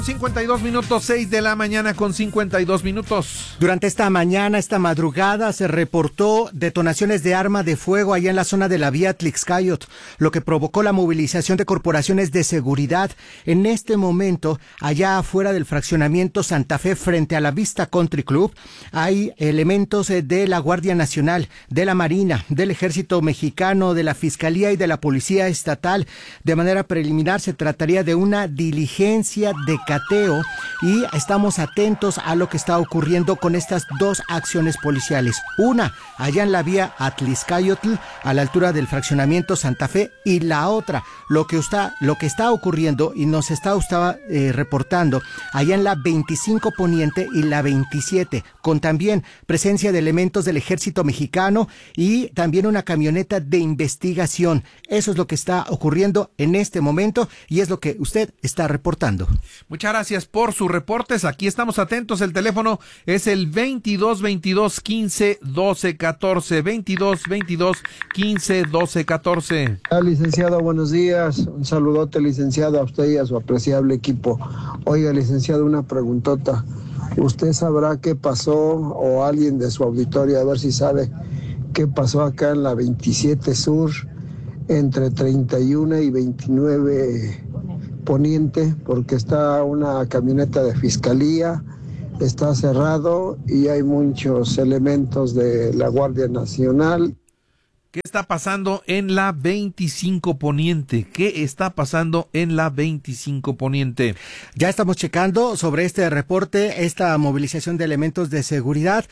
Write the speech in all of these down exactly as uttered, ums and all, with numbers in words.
cincuenta y dos minutos, seis de la mañana con cincuenta y dos minutos. Durante esta mañana, esta madrugada, se reportó detonaciones de arma de fuego allá en la zona de la vía Tlixcayot, lo que provocó la movilización de corporaciones de seguridad. En este momento, allá afuera del fraccionamiento Santa Fe, frente a la Vista Country Club, hay elementos de la Guardia Nacional, de la Marina, del Ejército Mexicano, de la Fiscalía y de la Policía Estatal. De manera preliminar, se trataría de una diligencia de cateo y estamos atentos a lo que está ocurriendo con estas dos acciones policiales. Una, allá en la vía Atlixcayotl, a la altura del fraccionamiento Santa Fe, y la otra, lo que está, lo que está ocurriendo y nos está usted, eh, reportando allá en la veinticinco Poniente y la veintisiete, con también presencia de elementos del Ejército Mexicano y también una camioneta de investigación. Eso es lo que está ocurriendo en este momento y es lo que usted está reportando. Muchas gracias por sus reportes. Aquí estamos atentos. El teléfono es el veintidós veintidós quince doce catorce. veintidós veintidós quince doce catorce. Hola, licenciado, buenos días. Un saludote, licenciado, a usted y a su apreciable equipo. Oiga, licenciado, una preguntota. ¿Usted sabrá qué pasó, o alguien de su auditorio, a ver si sabe qué pasó acá en la veintisiete Sur, entre treinta y uno y veintinueve Poniente, porque está una camioneta de fiscalía, está cerrado y hay muchos elementos de la Guardia Nacional? ¿Qué está pasando en la veinticinco Poniente? ¿Qué está pasando en la veinticinco Poniente? Ya estamos checando sobre este reporte, esta movilización de elementos de seguridad.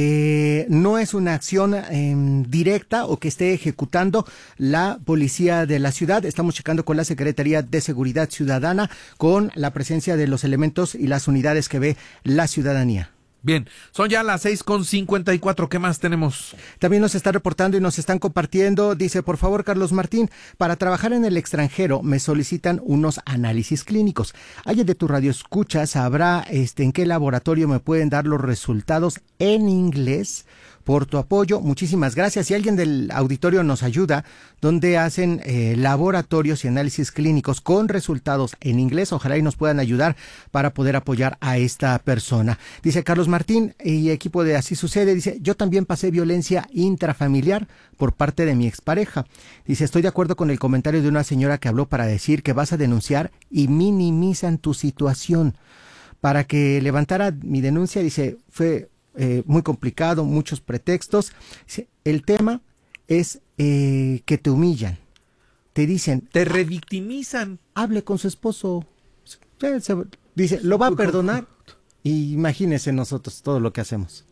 Eh, no es una acción eh, directa o que esté ejecutando la policía de la ciudad. Estamos checando con la Secretaría de Seguridad Ciudadana, con la presencia de los elementos y las unidades que ve la ciudadanía. Bien, son ya las seis con cincuenta y cuatro. ¿Qué más tenemos? También nos está reportando y nos están compartiendo. Dice, por favor, Carlos Martín, para trabajar en el extranjero me solicitan unos análisis clínicos. Alguien de tu radio escucha sabrá este, en qué laboratorio me pueden dar los resultados en inglés. Por tu apoyo, muchísimas gracias. Si alguien del auditorio nos ayuda, donde hacen eh, laboratorios y análisis clínicos con resultados en inglés, ojalá y nos puedan ayudar para poder apoyar a esta persona. Dice Carlos Martín y equipo de Así Sucede, dice, yo también pasé violencia intrafamiliar por parte de mi expareja. Dice, estoy de acuerdo con el comentario de una señora que habló para decir que vas a denunciar y minimizan tu situación. Para que levantara mi denuncia, dice, fue Eh, muy complicado, muchos pretextos. El tema es eh, que te humillan, te dicen, te revictimizan. Hable con su esposo. Dice, lo va a perdonar. Y imagínese nosotros todo lo que hacemos.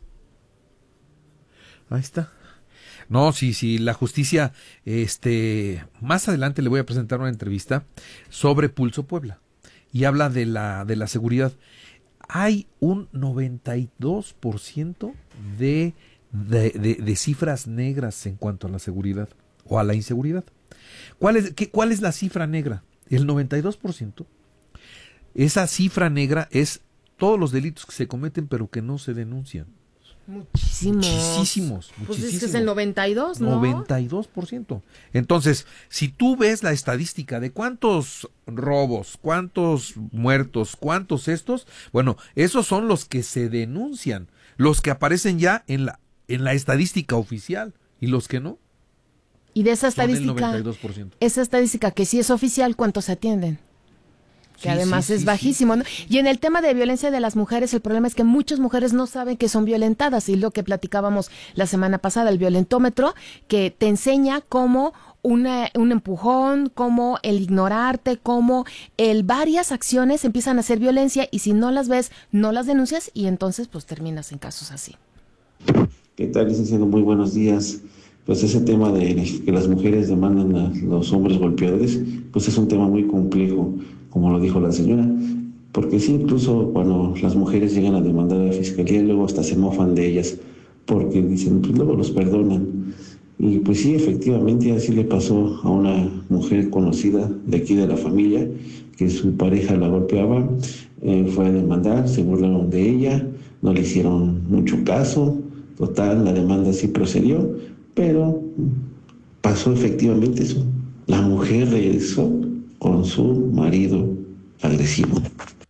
Ahí está. No, sí, sí, la justicia, este, más adelante le voy a presentar una entrevista sobre Pulso Puebla y habla de la de la seguridad. Hay un noventa y dos por ciento de, de, de, de cifras negras en cuanto a la seguridad o a la inseguridad. ¿Cuál es, qué, cuál es la cifra negra? El noventa y dos por ciento. Esa cifra negra es todos los delitos que se cometen pero que no se denuncian. Muchísimos. Muchísimos. Pues es que es el noventa y dos, ¿no? noventa y dos por ciento. Entonces, si tú ves la estadística de cuántos robos, cuántos muertos, cuántos estos, bueno, esos son los que se denuncian, los que aparecen ya en la en la estadística oficial y los que no. Y de esa estadística, son el noventa y dos por ciento. Esa estadística que sí es oficial, ¿cuántos se atienden? Que sí, además sí, es sí, bajísimo, sí. ¿no? Y en el tema de violencia de las mujeres, el problema es que muchas mujeres no saben que son violentadas, y lo que platicábamos la semana pasada, el violentómetro, que te enseña cómo una, un empujón, cómo el ignorarte, cómo el varias acciones empiezan a ser violencia, y si no las ves, no las denuncias, y entonces pues terminas en casos así. ¿Qué tal, licenciado? Muy buenos días. Pues ese tema de que las mujeres demandan a los hombres golpeadores, pues es un tema muy complejo, como lo dijo la señora, porque sí, incluso cuando las mujeres llegan a demandar a la fiscalía, luego hasta se mofan de ellas, porque dicen, pues luego los perdonan. Y pues sí, efectivamente, así le pasó a una mujer conocida de aquí de la familia, que su pareja la golpeaba, eh, fue a demandar, se burlaron de ella, no le hicieron mucho caso, total, la demanda sí procedió, pero pasó efectivamente eso. La mujer regresó con su marido agresivo.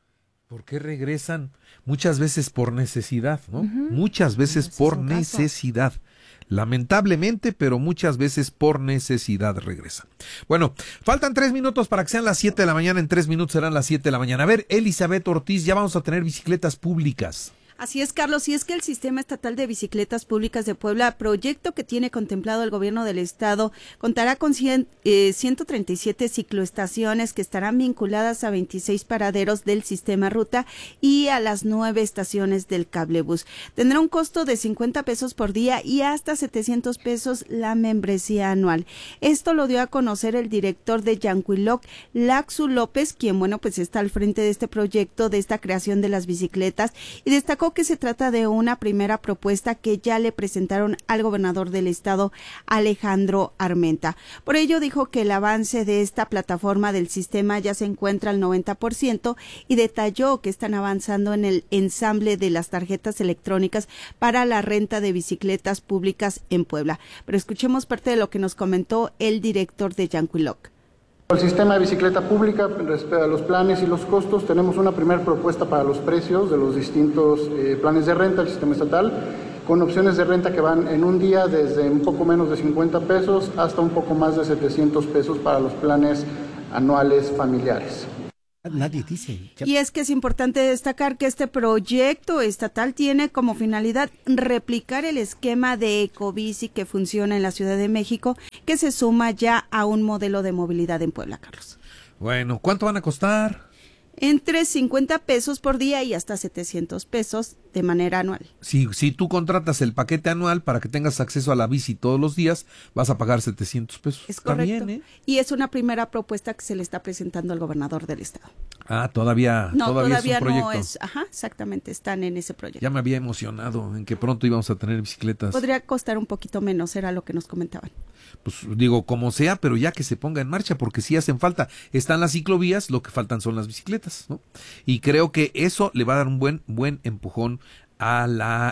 ¿Por qué regresan? Muchas veces por necesidad, ¿no? Uh-huh. Muchas veces no, por necesidad. Lamentablemente, pero muchas veces por necesidad regresan. Bueno, faltan tres minutos para que sean las siete de la mañana. En tres minutos serán las siete de la mañana. A ver, Elizabeth Ortiz, ya vamos a tener bicicletas públicas. Así es, Carlos, y es que el Sistema Estatal de Bicicletas Públicas de Puebla, proyecto que tiene contemplado el gobierno del estado, contará con cien, eh, ciento treinta y siete cicloestaciones que estarán vinculadas a veintiséis paraderos del sistema ruta y a las nueve estaciones del cablebús. Tendrá un costo de cincuenta pesos por día y hasta setecientos pesos la membresía anual. Esto lo dio a conocer el director de Yancuiloc, Laxu López, quien, bueno, pues está al frente de este proyecto, de esta creación de las bicicletas, y destacó que se trata de una primera propuesta que ya le presentaron al gobernador del estado, Alejandro Armenta. Por ello dijo que el avance de esta plataforma del sistema ya se encuentra al noventa por ciento y detalló que están avanzando en el ensamble de las tarjetas electrónicas para la renta de bicicletas públicas en Puebla. Pero escuchemos parte de lo que nos comentó el director de Yancuiloc. El sistema de bicicleta pública, respecto a los planes y los costos, tenemos una primera propuesta para los precios de los distintos eh, planes de renta del sistema estatal, con opciones de renta que van en un día desde un poco menos de cincuenta pesos hasta un poco más de setecientos pesos para los planes anuales familiares. Nadie dice. Y es que es importante destacar que este proyecto estatal tiene como finalidad replicar el esquema de Ecobici que funciona en la Ciudad de México, que se suma ya a un modelo de movilidad en Puebla, Carlos. Bueno, ¿cuánto van a costar? Entre cincuenta pesos por día y hasta setecientos pesos de manera anual. Si, si tú contratas el paquete anual para que tengas acceso a la bici todos los días, vas a pagar setecientos pesos. Es correcto. Está bien, ¿eh? Y es una primera propuesta que se le está presentando al gobernador del estado. Ah, todavía, no, todavía, todavía es un proyecto. No es, ajá, exactamente, están en ese proyecto. Ya me había emocionado en que pronto íbamos a tener bicicletas. Podría costar un poquito menos, era lo que nos comentaban. Pues digo, como sea, pero ya que se ponga en marcha, porque sí hacen falta. Están las ciclovías, lo que faltan son las bicicletas, ¿no? Y creo que eso le va a dar un buen, buen empujón a la,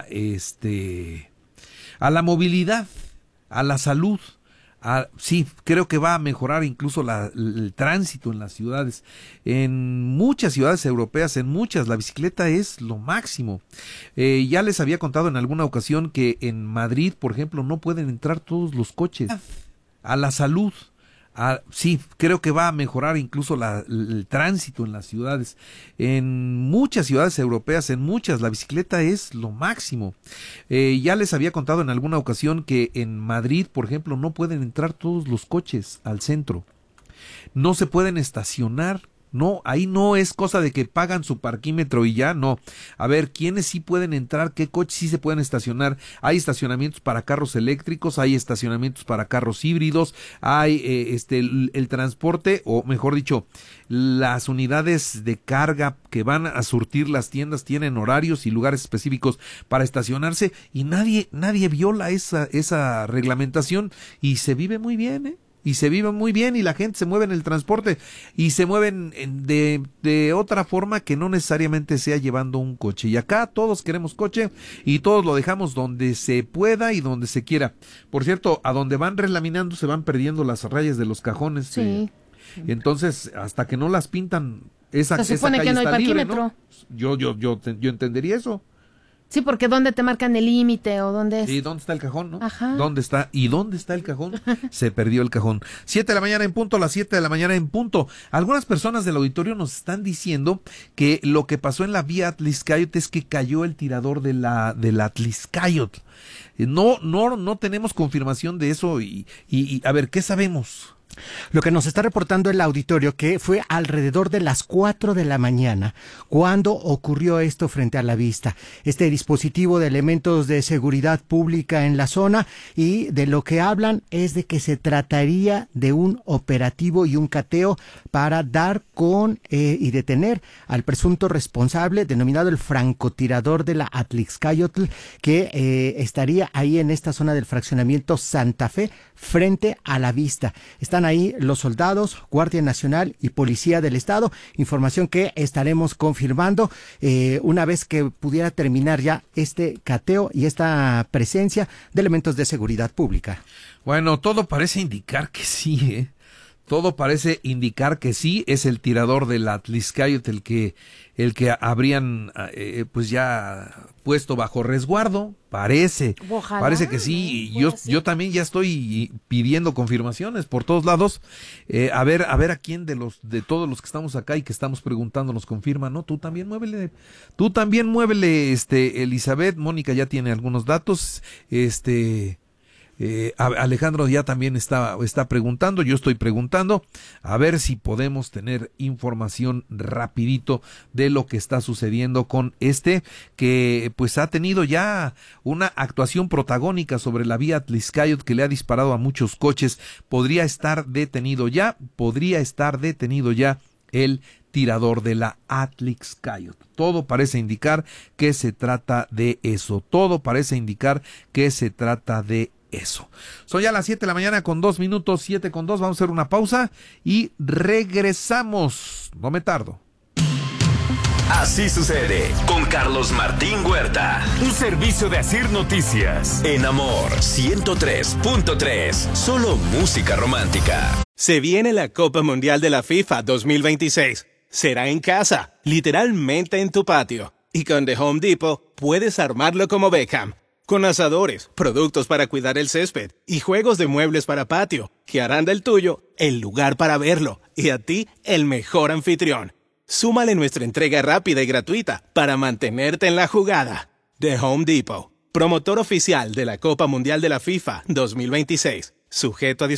este, a la movilidad, a la salud. A, sí, creo que va a mejorar incluso la, el tránsito en las ciudades. En muchas ciudades europeas, en muchas, la bicicleta es lo máximo. Eh, ya les había contado en alguna ocasión que en Madrid, por ejemplo, no pueden entrar todos los coches. A la salud. Ah, sí, creo que va a mejorar incluso la, el tránsito en las ciudades. En muchas ciudades europeas, en muchas, la bicicleta es lo máximo. Eh, ya les había contado en alguna ocasión que en Madrid, por ejemplo, no pueden entrar todos los coches al centro. No se pueden estacionar. No, ahí no es cosa de que pagan su parquímetro y ya, no. A ver, ¿quiénes sí pueden entrar? ¿Qué coches sí se pueden estacionar? Hay estacionamientos para carros eléctricos, hay estacionamientos para carros híbridos, hay eh, este el, el transporte, o mejor dicho, las unidades de carga que van a surtir las tiendas tienen horarios y lugares específicos para estacionarse y nadie, nadie viola esa, esa reglamentación y se vive muy bien, ¿eh? Y se vive muy bien y la gente se mueve en el transporte y se mueven de, de otra forma que no necesariamente sea llevando un coche. Y acá todos queremos coche y todos lo dejamos donde se pueda y donde se quiera. Por cierto, a donde van relaminando se van perdiendo las rayas de los cajones. Sí. Eh, entonces, hasta que no las pintan, esa, se esa supone calle que no hay está libre, parquímetro. ¿no? Yo, yo, yo, yo entendería eso. Sí, porque ¿dónde te marcan el límite o dónde es? Sí, ¿dónde está el cajón, no? Ajá. ¿Dónde está? ¿Y dónde está el cajón? Se perdió el cajón. Siete de la mañana en punto, las siete de la mañana en punto. Algunas personas del auditorio nos están diciendo que lo que pasó en la vía Atlixcáyotl es que cayó el tirador de la, de la Atlixcáyotl. No, no, no tenemos confirmación de eso y, y, y a ver, ¿qué sabemos? Lo que nos está reportando el auditorio que fue alrededor de las cuatro de la mañana cuando ocurrió esto frente a la vista. Este dispositivo de elementos de seguridad pública en la zona y de lo que hablan es de que se trataría de un operativo y un cateo para dar con eh, y detener al presunto responsable denominado el francotirador de la Atlixcáyotl que eh, estaría ahí en esta zona del fraccionamiento Santa Fe frente a la vista. Están ahí los soldados, Guardia Nacional y Policía del Estado, información que estaremos confirmando eh, una vez que pudiera terminar ya este cateo y esta presencia de elementos de seguridad pública. Bueno, todo parece indicar que sí, ¿eh? todo parece indicar que sí es el tirador del Atlixcáyotl el que el que habrían eh, pues ya puesto bajo resguardo, parece, Ojalá, parece que sí. ¿no? Yo Así. yo también ya estoy pidiendo confirmaciones por todos lados, eh, a ver a ver a quién de los de todos los que estamos acá y que estamos preguntando nos confirma. No, tú también muévele, tú también muévele, este Elizabeth, Mónica ya tiene algunos datos, este Eh, Alejandro ya también está, está preguntando, yo estoy preguntando, a ver si podemos tener información rapidito de lo que está sucediendo con este, que pues ha tenido ya una actuación protagónica sobre la vía Atlixcáyotl, que le ha disparado a muchos coches. Podría estar detenido ya, podría estar detenido ya el tirador de la Atlixcáyotl. Todo parece indicar que se trata de eso, todo parece indicar que se trata de eso. Son ya las siete de la mañana con dos minutos, siete con dos, vamos a hacer una pausa y regresamos, no me tardo. Así sucede con Carlos Martín Huerta. Un servicio de Asir Noticias. En Amor ciento tres punto tres. Solo música romántica. Se viene la Copa Mundial de la FIFA dos mil veintiséis. Será en casa, literalmente en tu patio. Y con The Home Depot puedes armarlo como Beckham. Con asadores, productos para cuidar el césped y juegos de muebles para patio, que harán del tuyo el lugar para verlo y a ti el mejor anfitrión. Súmale nuestra entrega rápida y gratuita para mantenerte en la jugada. The Home Depot, promotor oficial de la Copa Mundial de la FIFA dos mil veintiséis. Sujeto a